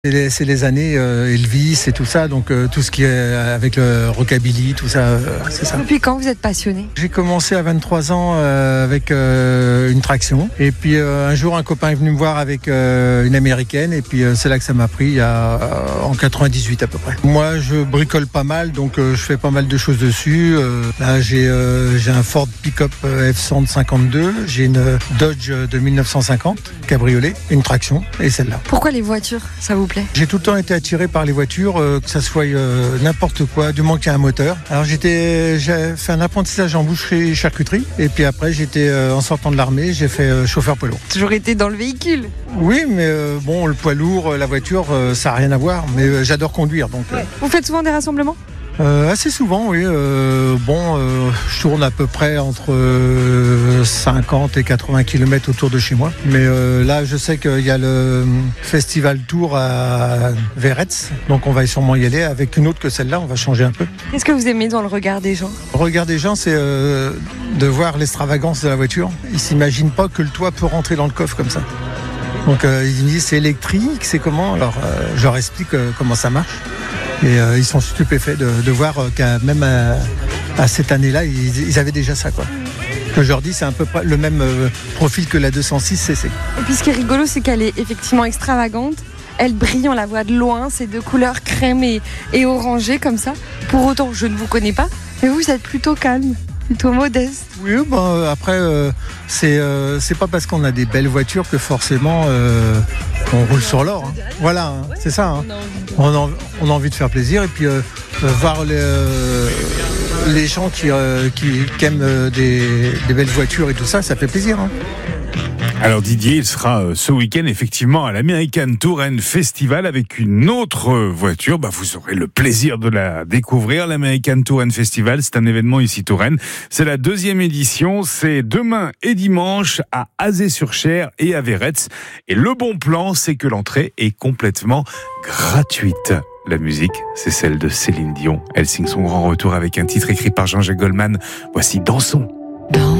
C'est les années Elvis et tout ça, donc tout ce qui est avec le rockabilly, tout ça, c'est ça. Depuis quand vous êtes passionné ? J'ai commencé à 23 ans avec une traction, et puis un jour un copain est venu me voir avec une américaine, et puis c'est là que ça m'a pris en 98 à peu près. Moi je bricole pas mal, donc je fais pas mal de choses dessus. Là j'ai un Ford pick-up F152, j'ai une Dodge de 1950 cabriolet, une traction, et celle-là. Pourquoi les voitures, ça vous plaît ? J'ai tout le temps été attiré par les voitures, que ça soit n'importe quoi, du moment qu'il y a un moteur. Alors j'ai fait un apprentissage en boucherie et charcuterie, et puis après en sortant de l'armée, j'ai fait chauffeur poids lourd. Toujours été dans le véhicule ? Oui, mais bon, le poids lourd, la voiture, ça n'a rien à voir, mais j'adore conduire. Donc, ouais. Vous faites souvent des rassemblements ? Assez souvent, oui. Je tourne à peu près entre 50 et 80 km autour de chez moi. Mais là, je sais qu'il y a le Festival Tour à Veretz, donc on va sûrement y aller avec une autre que celle-là, on va changer un peu. Qu'est-ce que vous aimez dans le regard des gens ? Le regard des gens, c'est de voir l'extravagance de la voiture. Ils ne s'imaginent pas que le toit peut rentrer dans le coffre comme ça. Donc ils me disent c'est électrique, c'est comment ? Alors je leur explique comment ça marche. Et ils sont stupéfaits de voir qu'à même à cette année-là, ils avaient déjà ça, quoi. Que je leur dis, c'est à peu près le même profil que la 206 CC. Et puis ce qui est rigolo, c'est qu'elle est effectivement extravagante. Elle brille, on la voit de loin, ces deux couleurs crème et orangée comme ça. Pour autant, je ne vous connais pas, mais vous êtes plutôt calme, plutôt modeste. Oui, après, c'est pas parce qu'on a des belles voitures que forcément on roule sur l'or. Hein. Voilà, hein, c'est ça. Hein. On a envie de faire plaisir et puis voir les gens qui aiment des belles voitures et tout ça, ça fait plaisir. Hein. Alors Didier, il sera ce week-end effectivement à l'American Touring Festival avec une autre voiture. Vous aurez le plaisir de la découvrir. L'American Touring Festival, c'est un événement ici Touraine. C'est la 2e édition. C'est demain et dimanche à Azé-sur-Cher et à Veretz. Et le bon plan, c'est que l'entrée est complètement gratuite. La musique, c'est celle de Céline Dion. Elle signe son grand retour avec un titre écrit par Jean-Jacques Goldman. Voici Dansons.